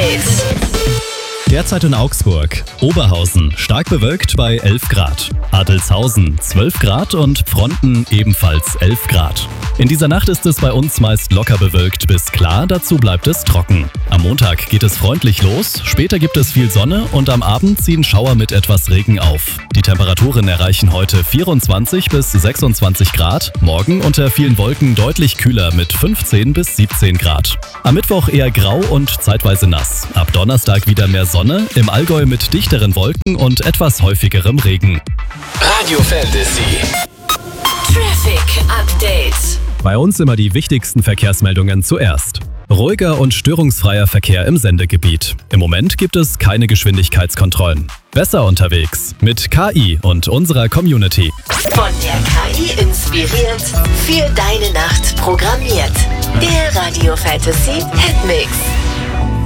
Update. Derzeit in Augsburg. Oberhausen stark bewölkt bei 11 Grad. Adelshausen 12 Grad und Pfronten ebenfalls 11 Grad. In dieser Nacht ist es bei uns meist locker bewölkt bis klar, dazu bleibt es trocken. Am Montag geht es freundlich los, später gibt es viel Sonne und am Abend ziehen Schauer mit etwas Regen auf. Die Temperaturen erreichen heute 24 bis 26 Grad, morgen unter vielen Wolken deutlich kühler mit 15 bis 17 Grad. Am Mittwoch eher grau und zeitweise nass. Ab Donnerstag wieder mehr Sonne, im Allgäu mit dichteren Wolken und etwas häufigerem Regen. Radio Fantasy. Traffic Update. Bei uns immer die wichtigsten Verkehrsmeldungen zuerst. Ruhiger und störungsfreier Verkehr im Sendegebiet. Im Moment gibt es keine Geschwindigkeitskontrollen. Besser unterwegs mit KI und unserer Community. Von der KI inspiriert, für deine Nacht programmiert. Der Radio Fantasy Hitmix.